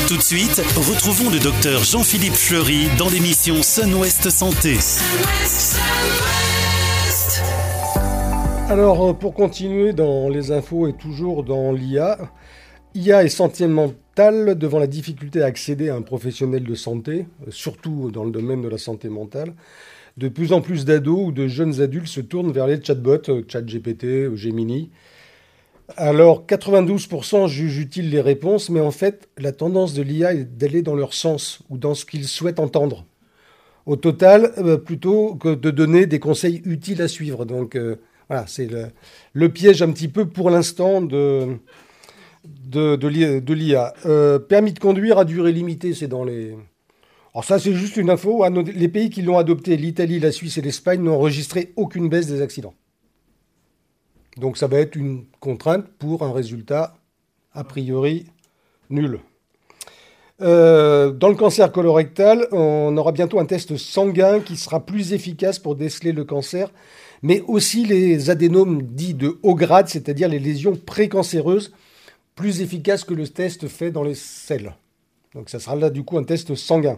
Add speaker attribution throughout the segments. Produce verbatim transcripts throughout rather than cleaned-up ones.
Speaker 1: Tout de suite, retrouvons le docteur Jean-Philippe Fleury dans l'émission Sun-Ouest Santé.
Speaker 2: Alors, pour continuer dans les infos et toujours dans l'I A, I A et santé mentale devant la difficulté à accéder à un professionnel de santé, surtout dans le domaine de la santé mentale. De plus en plus d'ados ou de jeunes adultes se tournent vers les chatbots, ChatGPT, Gemini. Alors, quatre-vingt-douze pour cent jugent utiles les réponses, mais en fait, la tendance de l'I A est d'aller dans leur sens ou dans ce qu'ils souhaitent entendre. Au total, euh, plutôt que de donner des conseils utiles à suivre. Donc, euh, voilà, c'est le, le piège un petit peu pour l'instant de, de, de, de l'I A. Euh, permis de conduire à durée limitée, c'est dans les... Alors ça, c'est juste une info. Les pays qui l'ont adopté, l'Italie, la Suisse et l'Espagne, n'ont enregistré aucune baisse des accidents. Donc ça va être une contrainte pour un résultat a priori nul. Euh, dans le cancer colorectal, on aura bientôt un test sanguin qui sera plus efficace pour déceler le cancer, mais aussi les adénomes dits de haut grade, c'est-à-dire les lésions précancéreuses, plus efficaces que le test fait dans les selles. Donc ça sera là du coup un test sanguin.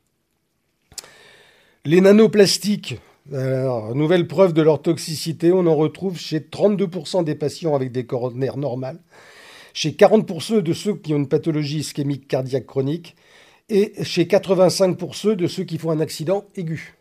Speaker 2: Les nanoplastiques, alors, nouvelle preuve de leur toxicité, on en retrouve chez trente-deux pour cent des patients avec des coronaires normales, chez quarante pour cent de ceux qui ont une pathologie ischémique cardiaque chronique et chez quatre-vingt-cinq pour cent de ceux qui font un accident aigu.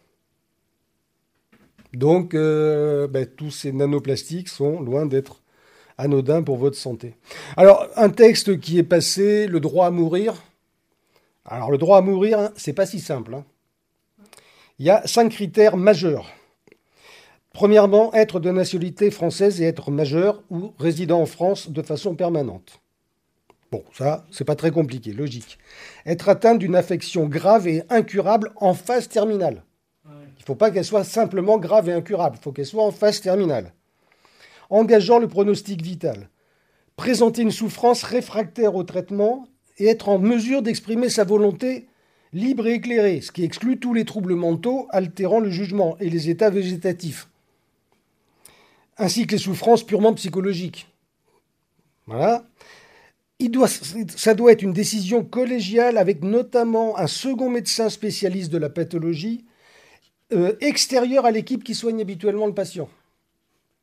Speaker 2: Donc, euh, ben, tous ces nanoplastiques sont loin d'être anodins pour votre santé. Alors, un texte qui est passé, le droit à mourir. Alors, le droit à mourir, hein, c'est pas si simple, hein. Il y a cinq critères majeurs. Premièrement, être de nationalité française et être majeur ou résident en France de façon permanente. Bon, ça, c'est pas très compliqué, logique. Être atteint d'une affection grave et incurable en phase terminale. Il ne faut pas qu'elle soit simplement grave et incurable, il faut qu'elle soit en phase terminale. Engageant le pronostic vital. Présenter une souffrance réfractaire au traitement et être en mesure d'exprimer sa volonté libre et éclairé, ce qui exclut tous les troubles mentaux altérant le jugement et les états végétatifs, ainsi que les souffrances purement psychologiques. Voilà. Il doit, ça doit être une décision collégiale avec notamment un second médecin spécialiste de la pathologie euh, extérieur à l'équipe qui soigne habituellement le patient. D'accord ?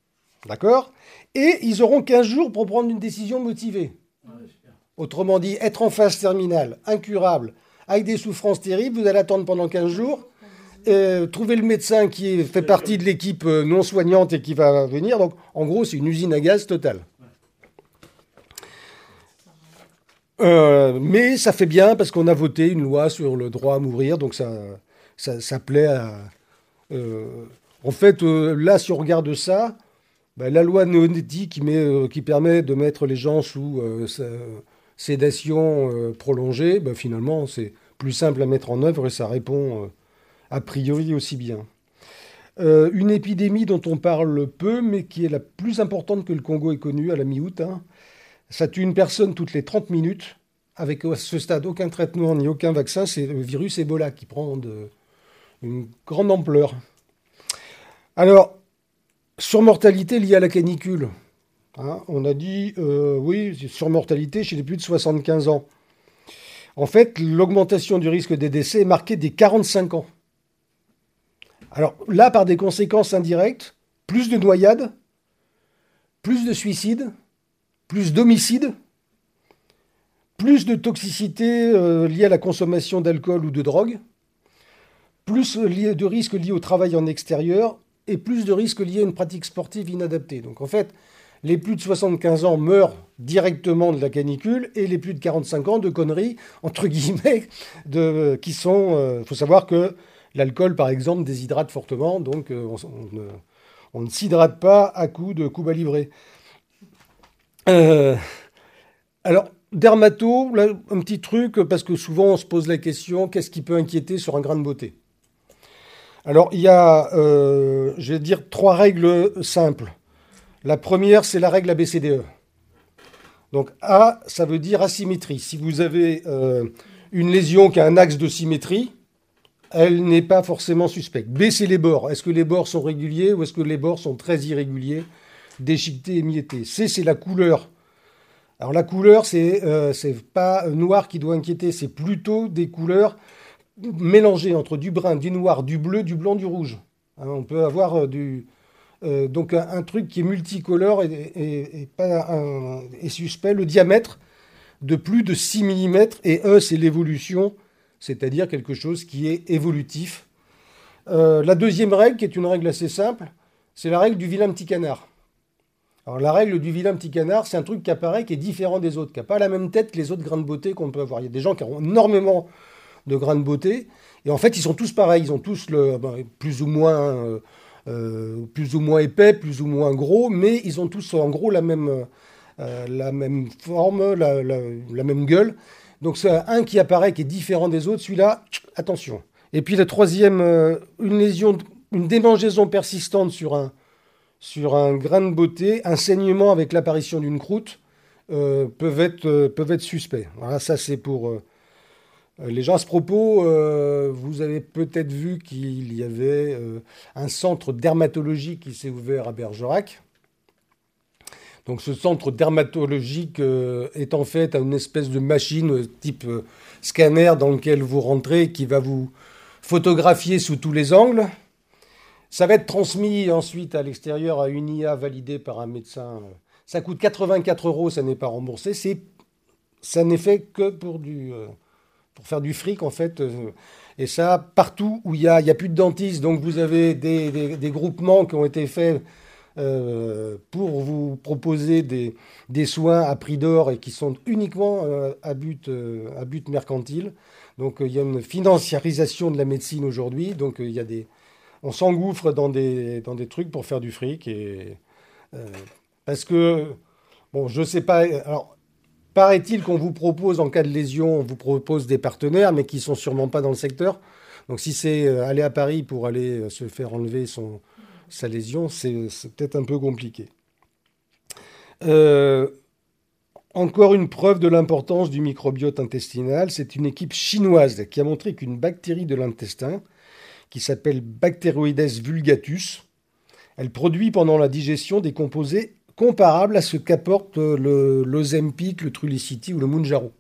Speaker 2: Et ils auront quinze jours pour prendre une décision motivée. Autrement dit, être en phase terminale, incurable, avec des souffrances terribles, vous allez attendre pendant quinze jours, euh, trouver le médecin qui fait partie de l'équipe non soignante et qui va venir. Donc, en gros, c'est une usine à gaz totale. Euh, mais ça fait bien parce qu'on a voté une loi sur le droit à mourir, donc ça, ça, ça plaît à... Euh, en fait, euh, là, si on regarde ça, bah, la loi Néonetti qui, met, euh, qui permet de mettre les gens sous... Euh, ça, sédation euh, prolongée, ben finalement, c'est plus simple à mettre en œuvre et ça répond euh, a priori aussi bien. Euh, une épidémie dont on parle peu, mais qui est la plus importante que le Congo ait connue à la mi-août. Hein. Ça tue une personne toutes les trente minutes, avec à ce stade aucun traitement ni aucun vaccin. C'est le virus Ebola qui prend de, une grande ampleur. Alors, surmortalité liée à la canicule. Hein, on a dit, euh, oui, surmortalité chez les plus de soixante-quinze ans. En fait, l'augmentation du risque des décès est marquée dès quarante-cinq ans. Alors là, par des conséquences indirectes, plus de noyades, plus de suicides, plus d'homicides, plus de toxicité euh, liée à la consommation d'alcool ou de drogue, plus de risques liés au travail en extérieur et plus de risques liés à une pratique sportive inadaptée. Donc en fait, les plus de soixante-quinze ans meurent directement de la canicule et les plus de quarante-cinq ans de conneries, entre guillemets, de, qui sont... Il euh, faut savoir que l'alcool, par exemple, déshydrate fortement, donc euh, on, on, ne, on ne s'hydrate pas à coups de coups à livrer. Euh, alors, dermato, là, un petit truc, parce que souvent on se pose la question, qu'est-ce qui peut inquiéter sur un grain de beauté ? Alors, il y a, euh, je vais dire, trois règles simples. La première, c'est la règle A B C D E. Donc A, ça veut dire asymétrie. Si vous avez euh, une lésion qui a un axe de symétrie, elle n'est pas forcément suspecte. B, c'est les bords. Est-ce que les bords sont réguliers ou est-ce que les bords sont très irréguliers, déchiquetés, émiettés ? C, c'est la couleur Alors la couleur, c'est euh, c'est pas noir qui doit inquiéter, c'est plutôt des couleurs mélangées entre du brun, du noir, du bleu, du blanc, du rouge. Hein, on peut avoir euh, du euh, donc un, un truc qui est multicolore et, et, et pas un, et suspect. Le diamètre de plus de six millimètres et E, c'est l'évolution, c'est-à-dire quelque chose qui est évolutif. Euh, la deuxième règle, qui est une règle assez simple, c'est la règle du vilain petit canard. Alors la règle du vilain petit canard, c'est un truc qui apparaît, qui est différent des autres, qui n'a pas la même tête que les autres grains de beauté qu'on peut avoir. Il y a des gens qui ont énormément de grains de beauté, et en fait ils sont tous pareils, ils ont tous le, ben, plus ou moins, euh, euh, plus ou moins épais, plus ou moins gros, mais ils ont tous en gros la même, euh, la même forme, la, la, la même gueule. Donc c'est un qui apparaît, qui est différent des autres, celui-là, attention. Et puis la troisième, euh, une lésion, une démangeaison persistante sur un, sur un grain de beauté, un saignement avec l'apparition d'une croûte, euh, peuvent être, euh, peuvent être suspects. Voilà, ça c'est pour euh, les gens. À ce propos, euh, vous avez peut-être vu qu'il y avait euh, un centre dermatologique qui s'est ouvert à Bergerac. Donc ce centre dermatologique euh, est en fait une espèce de machine euh, type euh, scanner dans lequel vous rentrez, qui va vous photographier sous tous les angles. Ça va être transmis ensuite à l'extérieur à une I A validée par un médecin. Ça coûte quatre-vingt-quatre euros, ça n'est pas remboursé. C'est, ça n'est fait que pour, du, euh, pour faire du fric en fait. Et ça, partout où il n'y a, il y a plus de dentistes, donc vous avez des, des, des groupements qui ont été faits euh, pour vous proposer des, des soins à prix d'or et qui sont uniquement euh, à, but, euh, à but mercantile. Donc euh, il y a une financiarisation de la médecine aujourd'hui. Donc euh, il y a des... On s'engouffre dans des, dans des trucs pour faire du fric. Et, euh, parce que, bon, je sais pas. Alors, paraît-il qu'on vous propose, en cas de lésion, on vous propose des partenaires, mais qui ne sont sûrement pas dans le secteur. Donc, si c'est aller à Paris pour aller se faire enlever son, sa lésion, c'est, c'est peut-être un peu compliqué. Euh, encore une preuve de l'importance du microbiote intestinal. C'est une équipe chinoise qui a montré qu'une bactérie de l'intestin, qui s'appelle Bacteroides vulgatus. Elle produit pendant la digestion des composés comparables à ce qu'apportent le, l'Ozempic, le Trulicity ou le Mounjaro.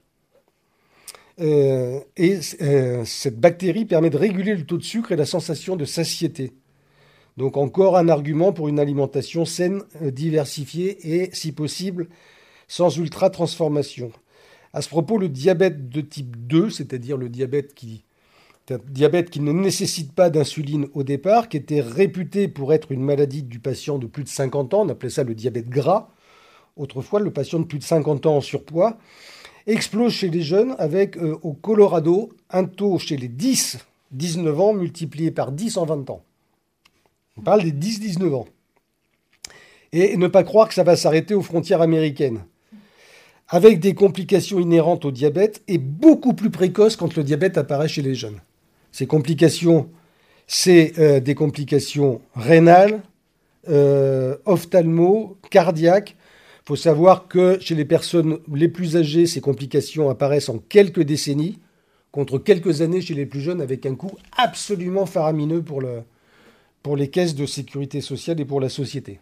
Speaker 2: Euh, et euh, cette bactérie permet de réguler le taux de sucre et la sensation de satiété. Donc encore un argument pour une alimentation saine, diversifiée et, si possible, sans ultra-transformation. À ce propos, le diabète de type deux, c'est-à-dire le diabète qui un diabète qui ne nécessite pas d'insuline au départ, qui était réputé pour être une maladie du patient de plus de cinquante ans, on appelait ça le diabète gras. Autrefois, le patient de plus de cinquante ans en surpoids explose chez les jeunes avec, euh, au Colorado, un taux chez les dix à dix-neuf ans multiplié par dix en vingt ans. On parle des dix à dix-neuf ans. Et ne pas croire que ça va s'arrêter aux frontières américaines, avec des complications inhérentes au diabète et beaucoup plus précoces quand le diabète apparaît chez les jeunes. Ces complications, c'est euh, des complications rénales, euh, ophtalmo, cardiaques. Il faut savoir que chez les personnes les plus âgées, ces complications apparaissent en quelques décennies, contre quelques années chez les plus jeunes, avec un coût absolument faramineux pour, le, pour les caisses de sécurité sociale et pour la société.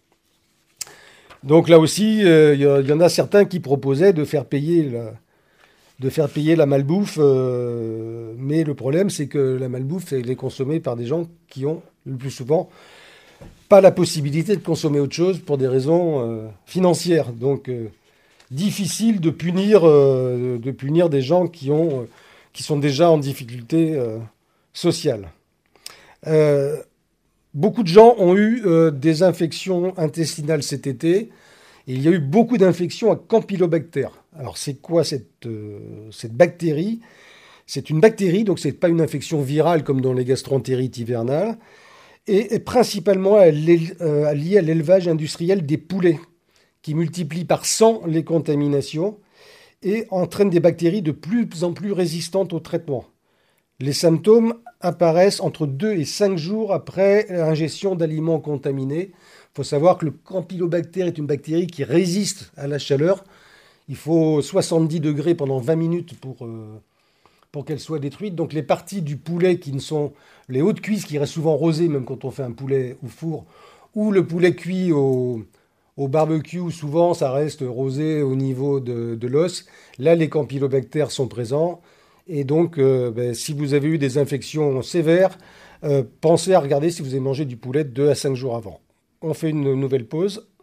Speaker 2: Donc là aussi, il euh, y, y en a certains qui proposaient de faire payer la, de faire payer la malbouffe, euh, mais le problème, c'est que la malbouffe, elle est consommée par des gens qui ont, le plus souvent, pas la possibilité de consommer autre chose pour des raisons euh, financières. Donc, euh, difficile de punir, euh, de punir des gens qui, ont, euh, qui sont déjà en difficulté euh, sociale. Euh, beaucoup de gens ont eu euh, des infections intestinales cet été. Et il y a eu beaucoup d'infections à Campylobacter. Alors, c'est quoi cette, euh, cette bactérie ? C'est une bactérie, donc ce n'est pas une infection virale comme dans les gastroentérites hivernales, et est principalement liée à l'élevage industriel des poulets, qui multiplie par cent les contaminations et entraîne des bactéries de plus en plus résistantes au traitement. Les symptômes apparaissent entre deux et cinq jours après l'ingestion d'aliments contaminés. Il faut savoir que le Campylobacter est une bactérie qui résiste à la chaleur. Il faut soixante-dix degrés pendant vingt minutes pour, euh, pour qu'elle soit détruite. Donc les parties du poulet qui ne sont... Les hautes cuisses qui restent souvent rosées, même quand on fait un poulet au four, ou le poulet cuit au, Au barbecue, souvent, ça reste rosé au niveau de, de l'os. Là, les campylobactères sont présents. Et donc, euh, ben, si vous avez eu des infections sévères, euh, pensez à regarder si vous avez mangé du poulet deux à cinq jours avant. On fait une nouvelle pause.